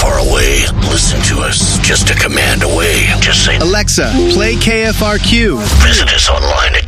far away, listen to us just a command away. Just say, Alexa, play KFRQ. Visit us online at